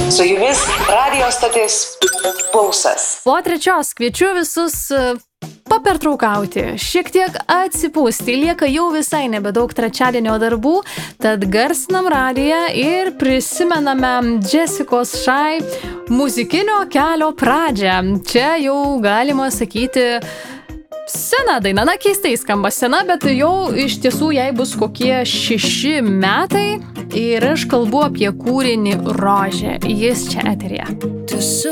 Su jumis radio stotis Pulsas. Po 3 kviečiu visus papertraukauti, šiek tiek atsipūsti, lieka jau visai nebedaug trečiadienio darbų, tad garsinam radiją ir prisimename Jessicos Shy muzikinio kelio pradžią. Čia jau galima sakyti sena daina, keistai skamba sena, bet jau iš tiesų jai bus kokie 6 metai ir aš kalbu apie kūrinį Rožė, jis čia eteryje.